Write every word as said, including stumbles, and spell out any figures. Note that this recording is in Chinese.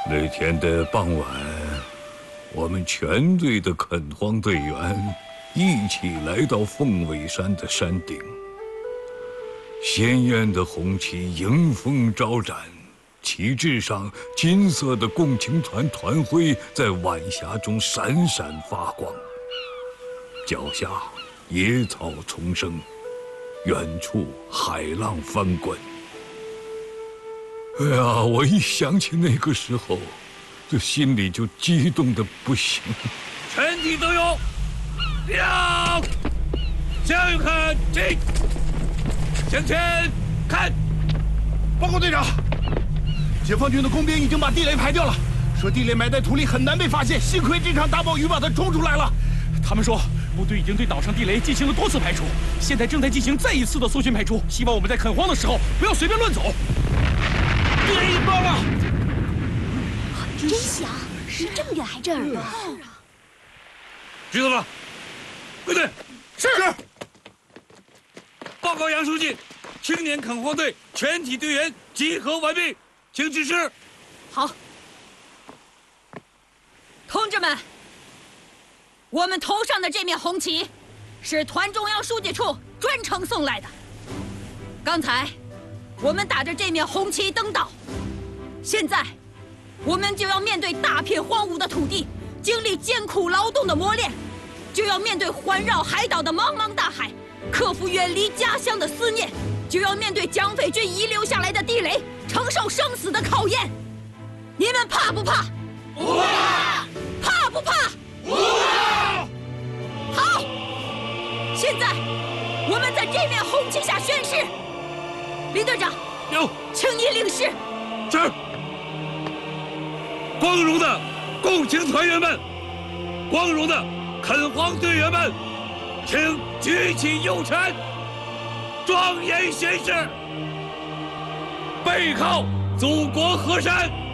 那天的傍晚，我们全队的垦荒队员一起来到凤尾山的山顶。鲜艳的红旗迎风招展，旗帜上金色的共青团团徽在晚霞中闪闪发光。脚下野草丛生，远处海浪翻滚。哎呀，我一想起那个时候，这心里就激动得不行。 全体都有亮，向右看齐，向前看。 报告队长，解放军的工兵已经把地雷排掉了，说地雷埋在土里很难被发现，幸亏这场大暴雨把它冲出来了。 他们说部队已经对岛上地雷进行了多次排除，现在正在进行再一次的搜寻排除，希望我们在垦荒的时候不要随便乱走。地雷引爆了！ 真响，离这么远还震耳朵。 知道了，归队。 是。 报告杨书记，青年垦荒队全体队员集合完毕，请指示。 好，同志们，我们头上的这面红旗是团中央书记处专程送来的。刚才我们打着这面红旗登岛，现在我们就要面对大片荒芜的土地，经历艰苦劳动的磨练，就要面对环绕海岛的茫茫大海，克服远离家乡的思念，就要面对蒋匪军遗留下来的地雷，承受生死的考验。你们怕不怕？ 不怕。 怕不怕？ 不怕。 好，现在我们在这面红旗下宣誓。李队长， 有， 请你领誓。 是。光荣的共青团员们，光荣的垦荒队员们，请举起右拳，庄严宣誓，背靠祖国河山。